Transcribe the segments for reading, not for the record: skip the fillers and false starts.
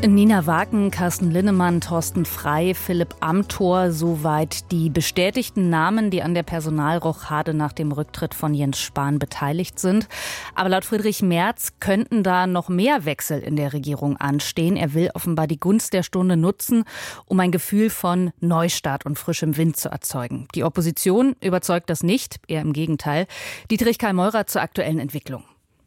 Nina Waken, Carsten Linnemann, Thorsten Frey, Philipp Amthor, soweit die bestätigten Namen, die an der Personalrochade nach dem Rücktritt von Jens Spahn beteiligt sind. Aber laut Friedrich Merz könnten da noch mehr Wechsel in der Regierung anstehen. Er will offenbar die Gunst der Stunde nutzen, um ein Gefühl von Neustart und frischem Wind zu erzeugen. Die Opposition überzeugt das nicht, eher im Gegenteil. Dietrich Karl Meurer zur aktuellen Entwicklung.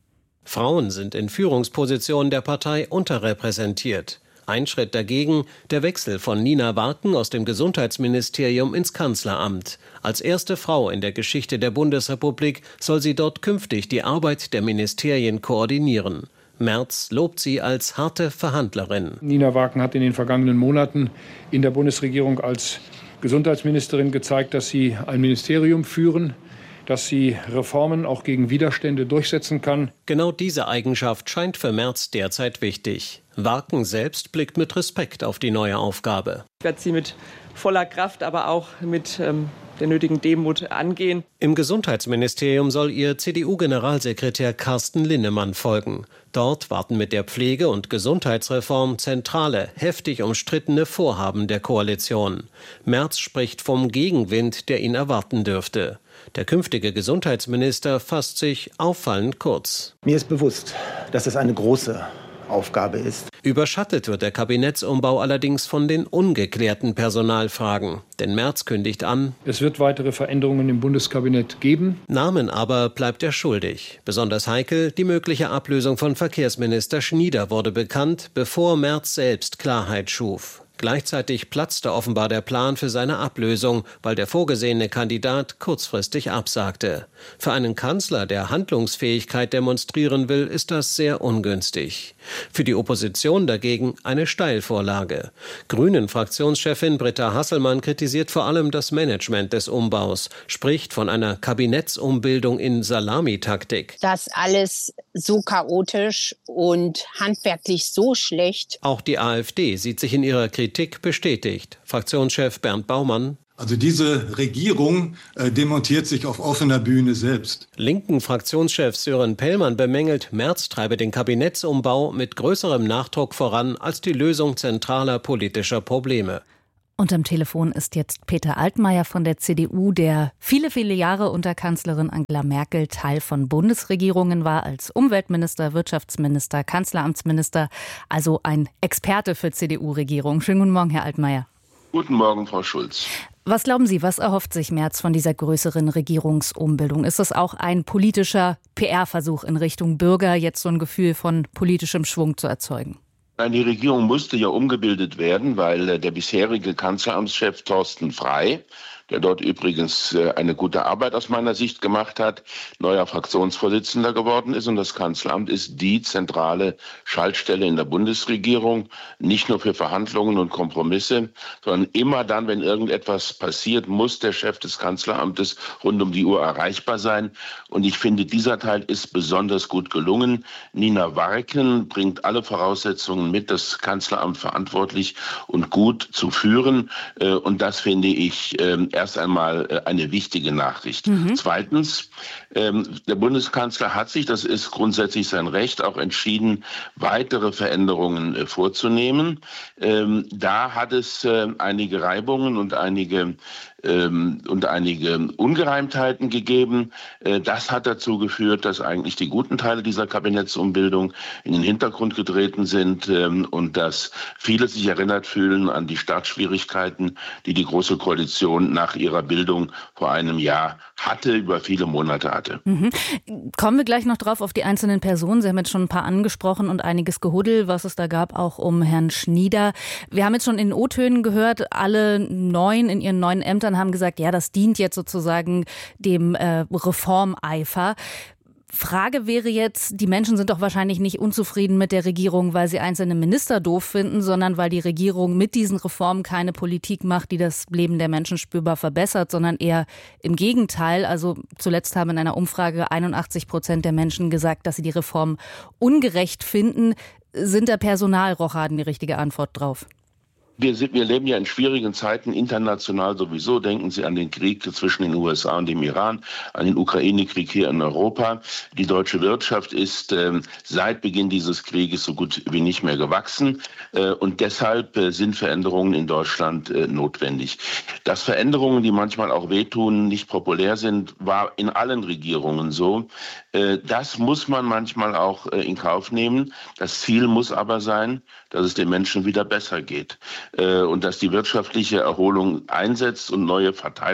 Frauen sind in Führungspositionen der Partei unterrepräsentiert. Ein Schritt dagegen, der Wechsel von Nina Waken aus dem Gesundheitsministerium ins Kanzleramt. Als erste Frau in der Geschichte der Bundesrepublik soll sie dort künftig die Arbeit der Ministerien koordinieren. Merz lobt sie als harte Verhandlerin. Nina Waken hat in den vergangenen Monaten in der Bundesregierung als Gesundheitsministerin gezeigt, dass sie ein Ministerium führen, dass sie Reformen auch gegen Widerstände durchsetzen kann. Genau diese Eigenschaft scheint für Merz derzeit wichtig. Waken selbst blickt mit Respekt auf die neue Aufgabe. Ich werde sie mit voller Kraft, aber auch mit der nötigen Demut angehen. Im Gesundheitsministerium soll ihr CDU-Generalsekretär Carsten Linnemann folgen. Dort warten mit der Pflege- und Gesundheitsreform zentrale, heftig umstrittene Vorhaben der Koalition. Merz spricht vom Gegenwind, der ihn erwarten dürfte. Der künftige Gesundheitsminister fasst sich auffallend kurz. Mir ist bewusst, dass es eine große Aufgabe ist. Überschattet wird der Kabinettsumbau allerdings von den ungeklärten Personalfragen. Denn Merz kündigt an: Es wird weitere Veränderungen im Bundeskabinett geben. Namen aber bleibt er schuldig. Besonders heikel, die mögliche Ablösung von Verkehrsminister Schnieder wurde bekannt, bevor Merz selbst Klarheit schuf. Gleichzeitig platzte offenbar der Plan für seine Ablösung, weil der vorgesehene Kandidat kurzfristig absagte. Für einen Kanzler, der Handlungsfähigkeit demonstrieren will, ist das sehr ungünstig. Für die Opposition dagegen eine Steilvorlage. Grünen-Fraktionschefin Britta Hasselmann kritisiert vor allem das Management des Umbaus, spricht von einer Kabinettsumbildung in Salamitaktik. Das alles so chaotisch und handwerklich so schlecht. Auch die AfD sieht sich in ihrer Kritik bestätigt. Fraktionschef Bernd Baumann: Also diese Regierung demontiert sich auf offener Bühne selbst. Linken Fraktionschef Sören Pellmann bemängelt, Merz treibe den Kabinettsumbau mit größerem Nachdruck voran als die Lösung zentraler politischer Probleme. Und am Telefon ist jetzt Peter Altmaier von der CDU, der viele, viele Jahre unter Kanzlerin Angela Merkel Teil von Bundesregierungen war, als Umweltminister, Wirtschaftsminister, Kanzleramtsminister, also ein Experte für CDU-Regierung. Schönen guten Morgen, Herr Altmaier. Guten Morgen, Frau Schulz. Was glauben Sie, was erhofft sich Merz von dieser größeren Regierungsumbildung? Ist das auch ein politischer PR-Versuch in Richtung Bürger, jetzt so ein Gefühl von politischem Schwung zu erzeugen? Nein, die Regierung musste ja umgebildet werden, weil der bisherige Kanzleramtschef Thorsten Frey, der dort übrigens eine gute Arbeit aus meiner Sicht gemacht hat, neuer Fraktionsvorsitzender geworden ist. Und das Kanzleramt ist die zentrale Schaltstelle in der Bundesregierung, nicht nur für Verhandlungen und Kompromisse, sondern immer dann, wenn irgendetwas passiert, muss der Chef des Kanzleramtes rund um die Uhr erreichbar sein. Und ich finde, dieser Teil ist besonders gut gelungen. Nina Waken bringt alle Voraussetzungen mit, das Kanzleramt verantwortlich und gut zu führen. Und das finde ich erst einmal eine wichtige Nachricht. Zweitens, der Bundeskanzler hat sich, das ist grundsätzlich sein Recht, auch entschieden, weitere Veränderungen vorzunehmen. Da hat es einige Reibungen und einige Ungereimtheiten gegeben. Das hat dazu geführt, dass eigentlich die guten Teile dieser Kabinettsumbildung in den Hintergrund getreten sind und dass viele sich erinnert fühlen an die Startschwierigkeiten, die die Große Koalition nach ihrer Bildung vor einem Jahr hatte, über viele Monate hatte. Kommen wir gleich noch drauf auf die einzelnen Personen. Sie haben jetzt schon ein paar angesprochen und einiges Gehuddel, was es da gab, auch um Herrn Schnieder. Wir haben jetzt schon in O-Tönen gehört, alle 9 in ihren 9 Ämtern haben gesagt, ja, das dient jetzt sozusagen dem Reformeifer. Frage wäre jetzt, die Menschen sind doch wahrscheinlich nicht unzufrieden mit der Regierung, weil sie einzelne Minister doof finden, sondern weil die Regierung mit diesen Reformen keine Politik macht, die das Leben der Menschen spürbar verbessert, sondern eher im Gegenteil. Also zuletzt haben in einer Umfrage 81% der Menschen gesagt, dass sie die Reform ungerecht finden. Sind da Personalrochaden die richtige Antwort drauf? Wir leben ja in schwierigen Zeiten, international sowieso. Denken Sie an den Krieg zwischen den USA und dem Iran, an den Ukraine-Krieg hier in Europa. Die deutsche Wirtschaft ist seit Beginn dieses Krieges so gut wie nicht mehr gewachsen. Und deshalb sind Veränderungen in Deutschland notwendig. Dass Veränderungen, die manchmal auch wehtun, nicht populär sind, war in allen Regierungen so. Das muss man manchmal auch in Kauf nehmen. Das Ziel muss aber sein, dass es den Menschen wieder besser geht. Und dass die wirtschaftliche Erholung einsetzt und neue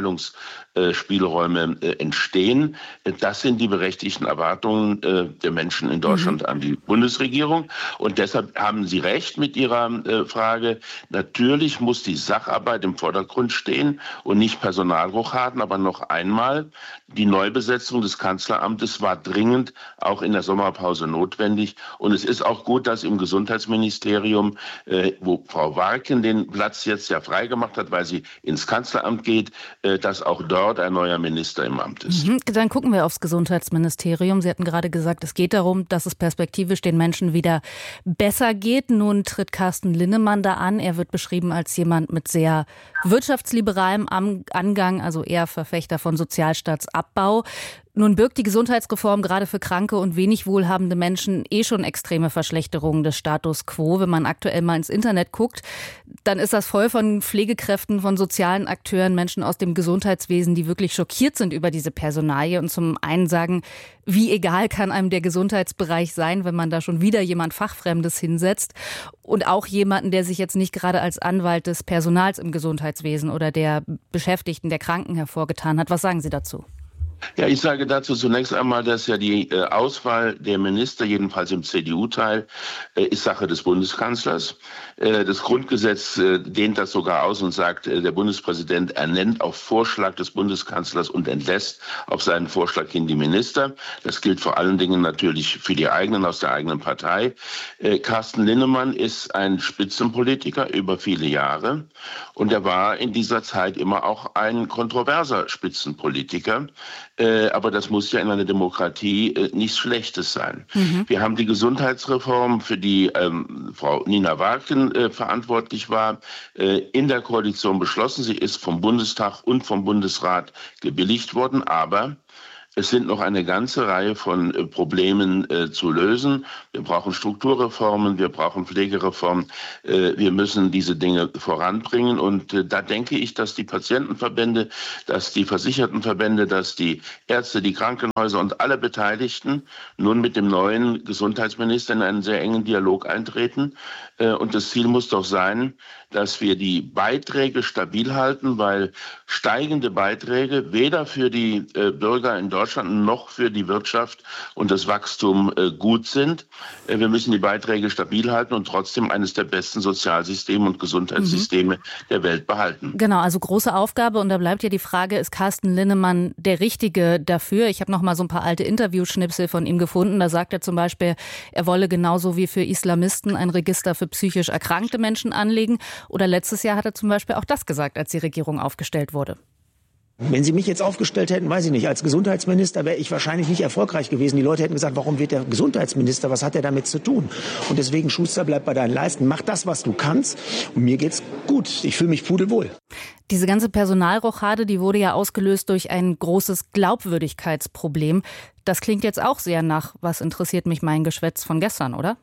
Verteilungsspielräume entstehen. Das sind die berechtigten Erwartungen der Menschen in Deutschland an die Bundesregierung. Und deshalb haben Sie recht mit Ihrer Frage. Natürlich muss die Sacharbeit im Vordergrund stehen und nicht Personalrochaden. Aber noch einmal, die Neubesetzung des Kanzleramtes war dringend auch in der Sommerpause notwendig. Und es ist auch gut, dass im Gesundheitsministerium, wo Frau Warken den Platz jetzt ja freigemacht hat, weil sie ins Kanzleramt geht, dass auch dort ein neuer Minister im Amt ist. Dann gucken wir aufs Gesundheitsministerium. Sie hatten gerade gesagt, es geht darum, dass es perspektivisch den Menschen wieder besser geht. Nun tritt Carsten Linnemann da an. Er wird beschrieben als jemand mit sehr wirtschaftsliberalem Angang, also eher Verfechter von Sozialstaatsabbau. Nun birgt die Gesundheitsreform gerade für kranke und wenig wohlhabende Menschen schon extreme Verschlechterungen des Status quo. Wenn man aktuell mal ins Internet guckt, dann ist das voll von Pflegekräften, von sozialen Akteuren, Menschen aus dem Gesundheitswesen, die wirklich schockiert sind über diese Personalie und zum einen sagen, wie egal kann einem der Gesundheitsbereich sein, wenn man da schon wieder jemand Fachfremdes hinsetzt und auch jemanden, der sich jetzt nicht gerade als Anwalt des Personals im Gesundheitswesen oder der Beschäftigten, der Kranken hervorgetan hat. Was sagen Sie dazu? Ja, ich sage dazu zunächst einmal, dass ja die Auswahl der Minister, jedenfalls im CDU-Teil, ist Sache des Bundeskanzlers. Das Grundgesetz dehnt das sogar aus und sagt, der Bundespräsident ernennt auf Vorschlag des Bundeskanzlers und entlässt auf seinen Vorschlag hin die Minister. Das gilt vor allen Dingen natürlich für die eigenen aus der eigenen Partei. Carsten Linnemann ist ein Spitzenpolitiker über viele Jahre und er war in dieser Zeit immer auch ein kontroverser Spitzenpolitiker. Aber das muss ja in einer Demokratie nichts Schlechtes sein. Wir haben die Gesundheitsreform, für die Frau Nina Warken verantwortlich war, in der Koalition beschlossen. Sie ist vom Bundestag und vom Bundesrat gebilligt worden, aber es sind noch eine ganze Reihe von Problemen zu lösen. Wir brauchen Strukturreformen, wir brauchen Pflegereformen. Wir müssen diese Dinge voranbringen. Und da denke ich, dass die Patientenverbände, dass die Versichertenverbände, dass die Ärzte, die Krankenhäuser und alle Beteiligten nun mit dem neuen Gesundheitsminister in einen sehr engen Dialog eintreten. Und das Ziel muss doch sein, dass wir die Beiträge stabil halten, weil steigende Beiträge weder für die Bürger in Deutschland noch für die Wirtschaft und das Wachstum gut sind. Wir müssen die Beiträge stabil halten und trotzdem eines der besten Sozialsysteme und Gesundheitssysteme der Welt behalten. Genau, also große Aufgabe und da bleibt ja die Frage, ist Carsten Linnemann der Richtige dafür? Ich habe noch mal so ein paar alte Interviewschnipsel von ihm gefunden. Da sagt er zum Beispiel, er wolle genauso wie für Islamisten ein Register für psychisch erkrankte Menschen anlegen. Oder letztes Jahr hat er zum Beispiel auch das gesagt, als die Regierung aufgestellt wurde. Wenn Sie mich jetzt aufgestellt hätten, weiß ich nicht, als Gesundheitsminister wäre ich wahrscheinlich nicht erfolgreich gewesen. Die Leute hätten gesagt, warum wird der Gesundheitsminister, was hat er damit zu tun? Und deswegen, Schuster, bleib bei deinen Leisten, mach das, was du kannst. Und mir geht's gut, ich fühle mich pudelwohl. Diese ganze Personalrochade, die wurde ja ausgelöst durch ein großes Glaubwürdigkeitsproblem. Das klingt jetzt auch sehr nach, was interessiert mich mein Geschwätz von gestern, oder?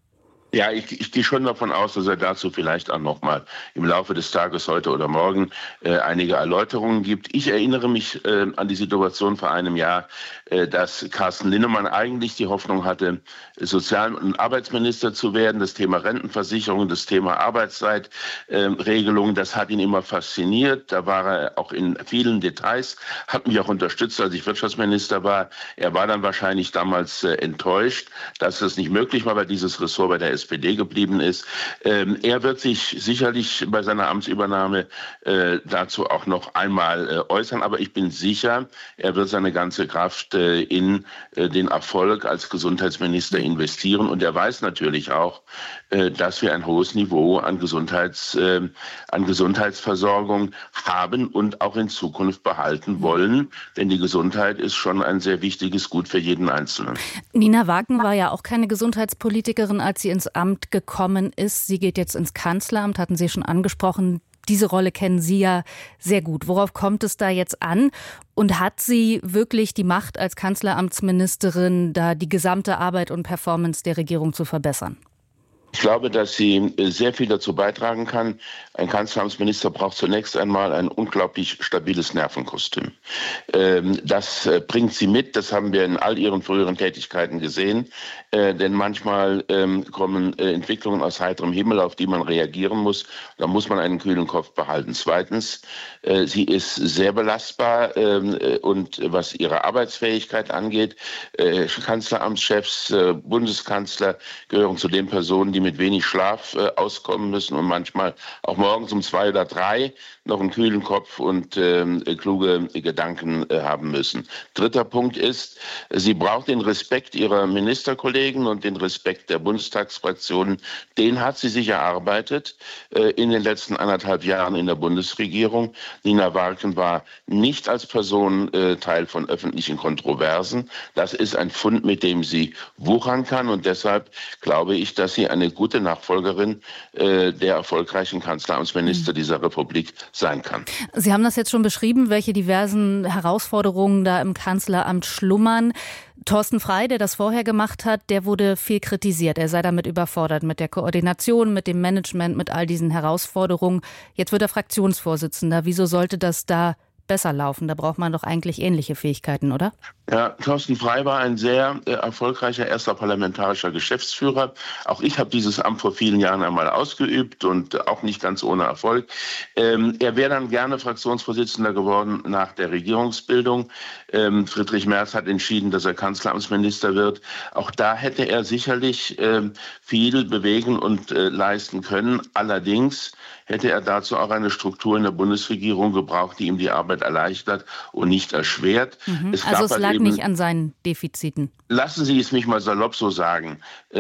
Ja, ich gehe schon davon aus, dass er dazu vielleicht auch noch mal im Laufe des Tages heute oder morgen einige Erläuterungen gibt. Ich erinnere mich an die Situation vor einem Jahr, dass Carsten Linnemann eigentlich die Hoffnung hatte, Sozial- und Arbeitsminister zu werden. Das Thema Rentenversicherung, das Thema Arbeitszeitregelung, das hat ihn immer fasziniert. Da war er auch in vielen Details, hat mich auch unterstützt, als ich Wirtschaftsminister war. Er war dann wahrscheinlich damals enttäuscht, dass das nicht möglich war, weil dieses Ressort bei der SPD geblieben ist. Er wird sich sicherlich bei seiner Amtsübernahme dazu auch noch einmal äußern, aber ich bin sicher, er wird seine ganze Kraft in den Erfolg als Gesundheitsminister investieren und er weiß natürlich auch, dass wir ein hohes Niveau an Gesundheitsversorgung haben und auch in Zukunft behalten wollen, denn die Gesundheit ist schon ein sehr wichtiges Gut für jeden Einzelnen. Nina Warken war ja auch keine Gesundheitspolitikerin, als sie ins Amt gekommen ist. Sie geht jetzt ins Kanzleramt, hatten Sie schon angesprochen. Diese Rolle kennen Sie ja sehr gut. Worauf kommt es da jetzt an? Und hat sie wirklich die Macht als Kanzleramtsministerin, da die gesamte Arbeit und Performance der Regierung zu verbessern? Ich glaube, dass sie sehr viel dazu beitragen kann. Ein Kanzleramtsminister braucht zunächst einmal ein unglaublich stabiles Nervenkostüm. Das bringt sie mit, das haben wir in all ihren früheren Tätigkeiten gesehen. Denn manchmal kommen Entwicklungen aus heiterem Himmel, auf die man reagieren muss. Da muss man einen kühlen Kopf behalten. Zweitens, sie ist sehr belastbar und was ihre Arbeitsfähigkeit angeht, Kanzleramtschefs, Bundeskanzler gehören zu den Personen, die mit wenig Schlaf auskommen müssen und manchmal auch morgens um 2 oder 3 noch einen kühlen Kopf und kluge Gedanken haben müssen. Dritter Punkt ist, sie braucht den Respekt ihrer Ministerkollegen und den Respekt der Bundestagsfraktionen. Den hat sie sich erarbeitet in den letzten 1,5 Jahren in der Bundesregierung. Nina Warken war nicht als Person Teil von öffentlichen Kontroversen. Das ist ein Fund, mit dem sie wuchern kann und deshalb glaube ich, dass sie eine gute Nachfolgerin der erfolgreichen Kanzleramtsminister dieser Republik sein kann. Sie haben das jetzt schon beschrieben, welche diversen Herausforderungen da im Kanzleramt schlummern. Thorsten Frey, der das vorher gemacht hat, der wurde viel kritisiert. Er sei damit überfordert mit der Koordination, mit dem Management, mit all diesen Herausforderungen. Jetzt wird er Fraktionsvorsitzender. Wieso sollte das da besser laufen? Da braucht man doch eigentlich ähnliche Fähigkeiten, oder? Ja, Thorsten Frey war ein sehr erfolgreicher erster parlamentarischer Geschäftsführer. Auch ich habe dieses Amt vor vielen Jahren einmal ausgeübt und auch nicht ganz ohne Erfolg. Er wäre dann gerne Fraktionsvorsitzender geworden nach der Regierungsbildung. Friedrich Merz hat entschieden, dass er Kanzleramtsminister wird. Auch da hätte er sicherlich viel bewegen und leisten können. Allerdings hätte er dazu auch eine Struktur in der Bundesregierung gebraucht, die ihm die Arbeit erleichtert und nicht erschwert. Also es lag nicht an seinen Defiziten. Lassen Sie es mich mal salopp so sagen.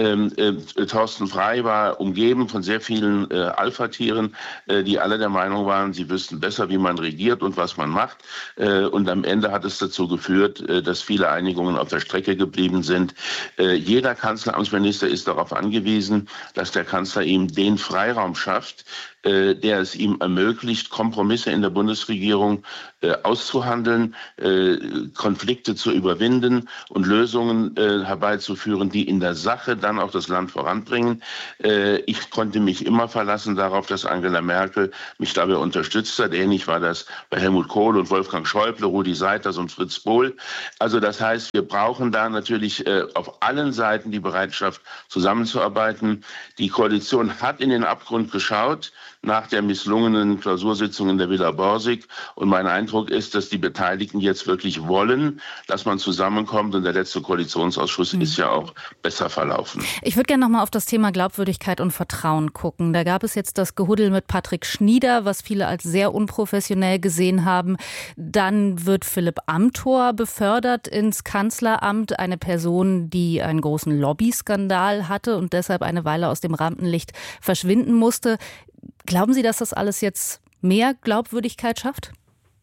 Thorsten Frey war umgeben von sehr vielen Alpha-Tieren, die alle der Meinung waren, sie wüssten besser, wie man regiert und was man macht. Und am Ende hat es dazu geführt, dass viele Einigungen auf der Strecke geblieben sind. Jeder Kanzleramtsminister ist darauf angewiesen, dass der Kanzler ihm den Freiraum schafft, der es ihm ermöglicht, Kompromisse in der Bundesregierung auszuhandeln, Konflikte zu überwinden und Lösungen herbeizuführen, die in der Sache dann auch das Land voranbringen. Ich konnte mich immer verlassen darauf, dass Angela Merkel mich dabei unterstützt hat. Ähnlich war das bei Helmut Kohl und Wolfgang Schäuble, Rudi Seiters und Fritz Bohl. Also das heißt, wir brauchen da natürlich auf allen Seiten die Bereitschaft, zusammenzuarbeiten. Die Koalition hat in den Abgrund geschaut nach der misslungenen Klausursitzung in der Villa Borsig. Und mein Eindruck ist, dass die Beteiligten jetzt wirklich wollen, dass man zusammenkommt. Und der letzte Koalitionsausschuss ist ja auch besser verlaufen. Ich würde gerne noch mal auf das Thema Glaubwürdigkeit und Vertrauen gucken. Da gab es jetzt das Gehuddel mit Patrick Schnieder, was viele als sehr unprofessionell gesehen haben. Dann wird Philipp Amthor befördert ins Kanzleramt. Eine Person, die einen großen Lobbyskandal hatte und deshalb eine Weile aus dem Rampenlicht verschwinden musste. Glauben Sie, dass das alles jetzt mehr Glaubwürdigkeit schafft?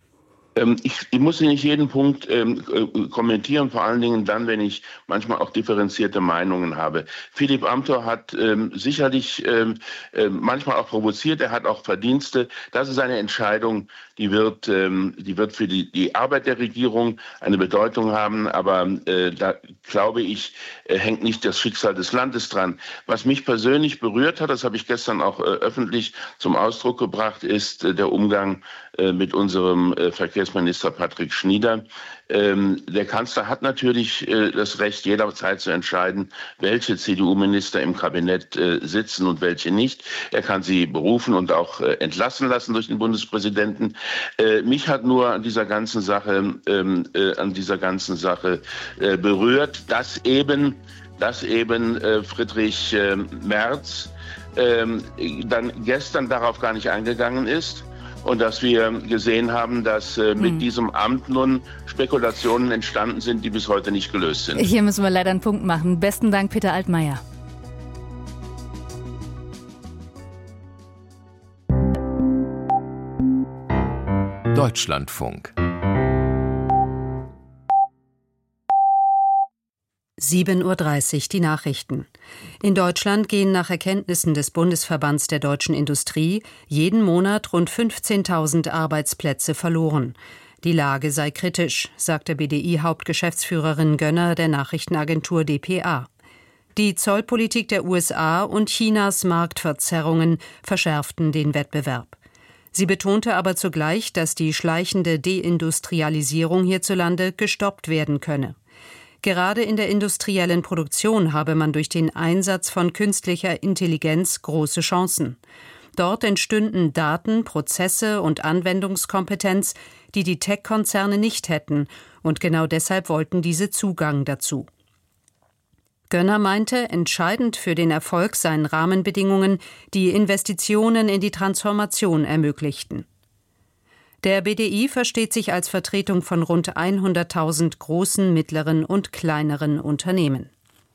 Ich muss nicht jeden Punkt kommentieren, vor allen Dingen dann, wenn ich manchmal auch differenzierte Meinungen habe. Philipp Amthor hat sicherlich manchmal auch provoziert, er hat auch Verdienste. Das ist eine Entscheidung, die wird für die Arbeit der Regierung eine Bedeutung haben, aber da glaube ich, hängt nicht das Schicksal des Landes dran. Was mich persönlich berührt hat, das habe ich gestern auch öffentlich zum Ausdruck gebracht, ist der Umgang mit unserem Verkehrsminister Patrick Schnieder. Der Kanzler hat natürlich das Recht, jederzeit zu entscheiden, welche CDU-Minister im Kabinett sitzen und welche nicht. Er kann sie berufen und auch entlassen lassen durch den Bundespräsidenten. Mich hat nur an dieser ganzen Sache berührt, dass eben Friedrich Merz dann gestern darauf gar nicht eingegangen ist. Und dass wir gesehen haben, dass mit diesem Amt nun Spekulationen entstanden sind, die bis heute nicht gelöst sind. Hier müssen wir leider einen Punkt machen. Besten Dank, Peter Altmaier. Deutschlandfunk 7:30 Uhr die Nachrichten. In Deutschland gehen nach Erkenntnissen des Bundesverbands der deutschen Industrie jeden Monat rund 15.000 Arbeitsplätze verloren. Die Lage sei kritisch, sagte BDI-Hauptgeschäftsführerin Gönner der Nachrichtenagentur dpa. Die Zollpolitik der USA und Chinas Marktverzerrungen verschärften den Wettbewerb. Sie betonte aber zugleich, dass die schleichende Deindustrialisierung hierzulande gestoppt werden könne. Gerade in der industriellen Produktion habe man durch den Einsatz von künstlicher Intelligenz große Chancen. Dort entstünden Daten, Prozesse und Anwendungskompetenz, die die Tech-Konzerne nicht hätten, und genau deshalb wollten diese Zugang dazu. Gönner meinte, entscheidend für den Erfolg seien Rahmenbedingungen, die Investitionen in die Transformation ermöglichten. Der BDI versteht sich als Vertretung von rund 100.000 großen, mittleren und kleineren Unternehmen.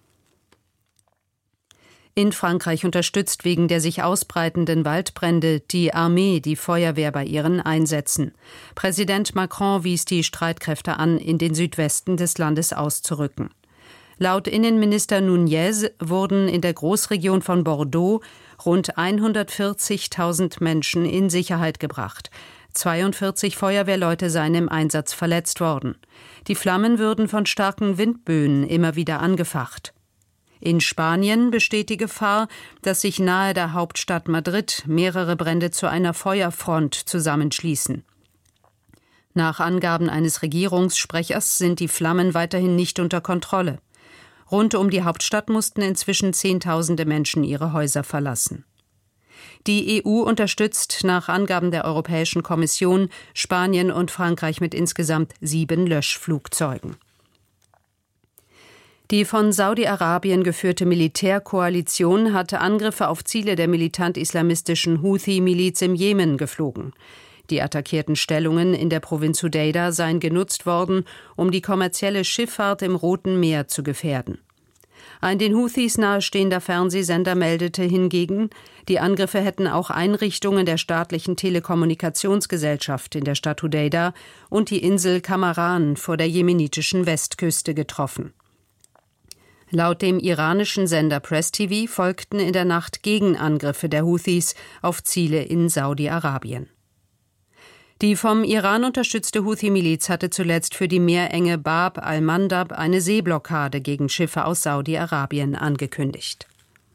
In Frankreich unterstützt wegen der sich ausbreitenden Waldbrände die Armee die Feuerwehr bei ihren Einsätzen. Präsident Macron wies die Streitkräfte an, in den Südwesten des Landes auszurücken. Laut Innenminister Nunez wurden in der Großregion von Bordeaux rund 140.000 Menschen in Sicherheit gebracht. 42 Feuerwehrleute seien im Einsatz verletzt worden. Die Flammen würden von starken Windböen immer wieder angefacht. In Spanien besteht die Gefahr, dass sich nahe der Hauptstadt Madrid mehrere Brände zu einer Feuerfront zusammenschließen. Nach Angaben eines Regierungssprechers sind die Flammen weiterhin nicht unter Kontrolle. Rund um die Hauptstadt mussten inzwischen Zehntausende Menschen ihre Häuser verlassen. Die EU unterstützt nach Angaben der Europäischen Kommission Spanien und Frankreich mit insgesamt 7 Löschflugzeugen. Die von Saudi-Arabien geführte Militärkoalition hatte Angriffe auf Ziele der militant-islamistischen Houthi-Miliz im Jemen geflogen. Die attackierten Stellungen in der Provinz Hudeida seien genutzt worden, um die kommerzielle Schifffahrt im Roten Meer zu gefährden. Ein den Houthis nahestehender Fernsehsender meldete hingegen, die Angriffe hätten auch Einrichtungen der staatlichen Telekommunikationsgesellschaft in der Stadt Hudeida und die Insel Kamaran vor der jemenitischen Westküste getroffen. Laut dem iranischen Sender Press TV folgten in der Nacht Gegenangriffe der Houthis auf Ziele in Saudi-Arabien. Die vom Iran unterstützte Houthi-Miliz hatte zuletzt für die Meerenge Bab al-Mandab eine Seeblockade gegen Schiffe aus Saudi-Arabien angekündigt.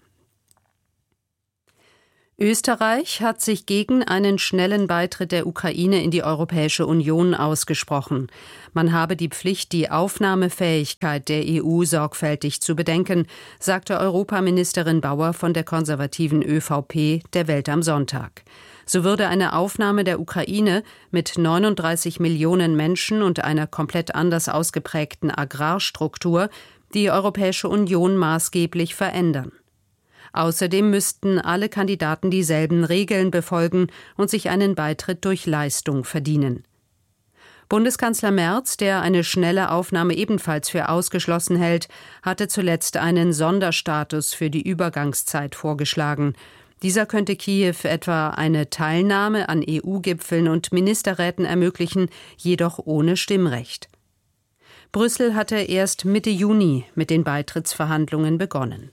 Österreich hat sich gegen einen schnellen Beitritt der Ukraine in die Europäische Union ausgesprochen. Man habe die Pflicht, die Aufnahmefähigkeit der EU sorgfältig zu bedenken, sagte Europaministerin Bauer von der konservativen ÖVP der Welt am Sonntag. So würde eine Aufnahme der Ukraine mit 39 Millionen Menschen und einer komplett anders ausgeprägten Agrarstruktur die Europäische Union maßgeblich verändern. Außerdem müssten alle Kandidaten dieselben Regeln befolgen und sich einen Beitritt durch Leistung verdienen. Bundeskanzler Merz, der eine schnelle Aufnahme ebenfalls für ausgeschlossen hält, hatte zuletzt einen Sonderstatus für die Übergangszeit vorgeschlagen. Dieser könnte Kiew etwa eine Teilnahme an EU-Gipfeln und Ministerräten ermöglichen, jedoch ohne Stimmrecht. Brüssel hatte erst Mitte Juni mit den Beitrittsverhandlungen begonnen.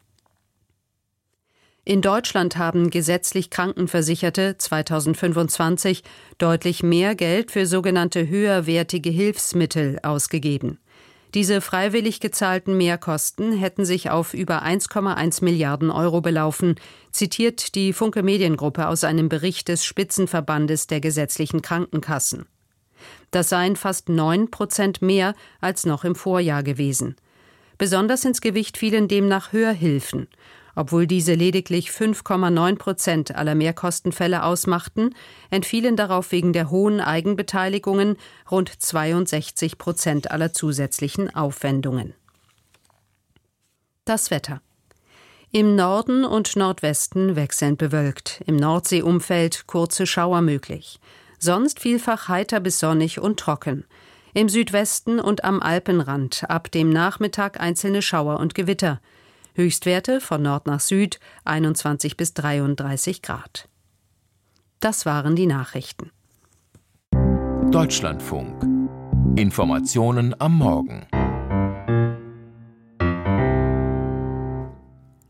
In Deutschland haben gesetzlich Krankenversicherte 2025 deutlich mehr Geld für sogenannte höherwertige Hilfsmittel ausgegeben. Diese freiwillig gezahlten Mehrkosten hätten sich auf über 1,1 Milliarden Euro belaufen, zitiert die Funke Mediengruppe aus einem Bericht des Spitzenverbandes der gesetzlichen Krankenkassen. Das seien fast 9% mehr als noch im Vorjahr gewesen. Besonders ins Gewicht fielen demnach Hörhilfen. Obwohl diese lediglich 5,9% aller Mehrkostenfälle ausmachten, entfielen darauf wegen der hohen Eigenbeteiligungen rund 62% aller zusätzlichen Aufwendungen. Das Wetter. Im Norden und Nordwesten wechselnd bewölkt, im Nordseeumfeld kurze Schauer möglich. Sonst vielfach heiter bis sonnig und trocken. Im Südwesten und am Alpenrand ab dem Nachmittag einzelne Schauer und Gewitter. Höchstwerte von Nord nach Süd 21 bis 33 Grad. Das waren die Nachrichten. Deutschlandfunk. Informationen am Morgen.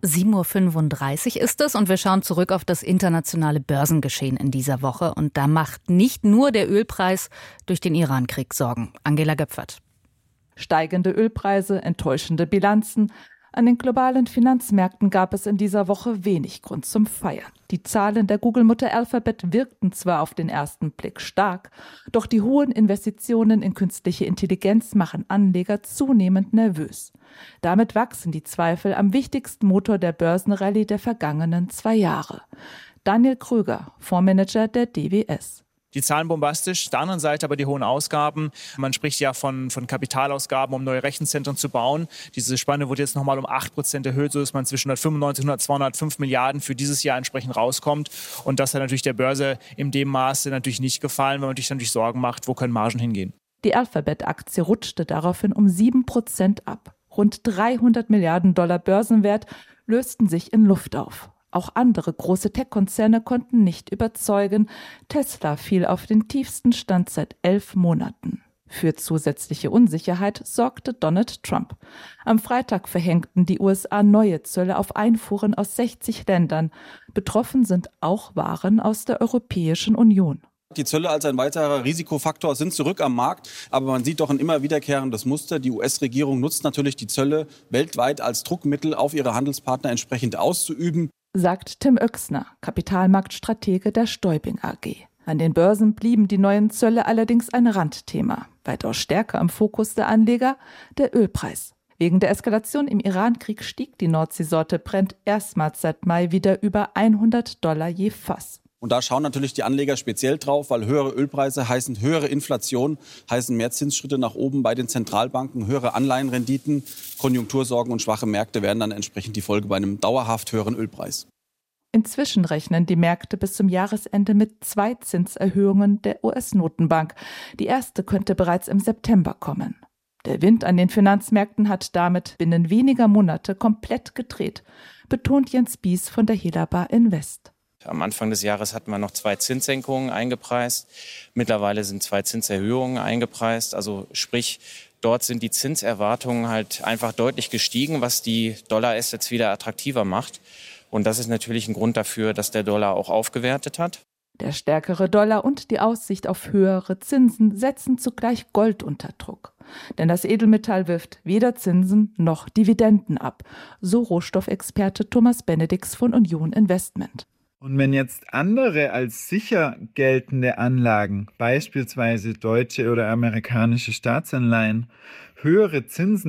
7:35 Uhr ist es und wir schauen zurück auf das internationale Börsengeschehen in dieser Woche. Und da macht nicht nur der Ölpreis durch den Irankrieg Sorgen. Angela Göpfert. Steigende Ölpreise, enttäuschende Bilanzen. An den globalen Finanzmärkten gab es in dieser Woche wenig Grund zum Feiern. Die Zahlen der Google-Mutter Alphabet wirkten zwar auf den ersten Blick stark, doch die hohen Investitionen in künstliche Intelligenz machen Anleger zunehmend nervös. Damit wachsen die Zweifel am wichtigsten Motor der Börsenrallye der vergangenen 2 Jahre. Daniel Kröger, Fondsmanager der DWS. Die Zahlen bombastisch, auf der anderen Seite aber die hohen Ausgaben. Man spricht ja von Kapitalausgaben, um neue Rechenzentren zu bauen. Diese Spanne wurde jetzt nochmal um 8% erhöht, sodass man zwischen 195 und 205 Milliarden für dieses Jahr entsprechend rauskommt. Und das hat natürlich der Börse in dem Maße natürlich nicht gefallen, weil man sich natürlich Sorgen macht, wo können Margen hingehen. Die Alphabet-Aktie rutschte daraufhin um 7% ab. Rund 300 Milliarden Dollar Börsenwert lösten sich in Luft auf. Auch andere große Tech-Konzerne konnten nicht überzeugen. Tesla fiel auf den tiefsten Stand seit 11 Monaten. Für zusätzliche Unsicherheit sorgte Donald Trump. Am Freitag verhängten die USA neue Zölle auf Einfuhren aus 60 Ländern. Betroffen sind auch Waren aus der Europäischen Union. Die Zölle als ein weiterer Risikofaktor sind zurück am Markt, aber man sieht doch ein immer wiederkehrendes Muster. Die US-Regierung nutzt natürlich die Zölle weltweit als Druckmittel auf ihre Handelspartner entsprechend auszuüben, sagt Tim Oechsner, Kapitalmarktstratege der Stäubing AG. An den Börsen blieben die neuen Zölle allerdings ein Randthema. Weitaus stärker im Fokus der Anleger der Ölpreis. Wegen der Eskalation im Irankrieg stieg die Nordseesorte Brent erstmals seit Mai wieder über $100 je Fass. Und da schauen natürlich die Anleger speziell drauf, weil höhere Ölpreise heißen höhere Inflation, heißen mehr Zinsschritte nach oben bei den Zentralbanken, höhere Anleihenrenditen, Konjunktursorgen und schwache Märkte werden dann entsprechend die Folge bei einem dauerhaft höheren Ölpreis. Inzwischen rechnen die Märkte bis zum Jahresende mit 2 Zinserhöhungen der US-Notenbank. Die erste könnte bereits im September kommen. Der Wind an den Finanzmärkten hat damit binnen weniger Monate komplett gedreht, betont Jens Bies von der Helaba Invest. Am Anfang des Jahres hatten wir noch 2 Zinssenkungen eingepreist. Mittlerweile sind 2 Zinserhöhungen eingepreist. Also sprich, dort sind die Zinserwartungen halt einfach deutlich gestiegen, was die Dollar-Assets wieder attraktiver macht. Und das ist natürlich ein Grund dafür, dass der Dollar auch aufgewertet hat. Der stärkere Dollar und die Aussicht auf höhere Zinsen setzen zugleich Gold unter Druck. Denn das Edelmetall wirft weder Zinsen noch Dividenden ab, so Rohstoffexperte Thomas Benedix von Union Investment. Und wenn jetzt andere als sicher geltende Anlagen, beispielsweise deutsche oder amerikanische Staatsanleihen, höhere Zinsen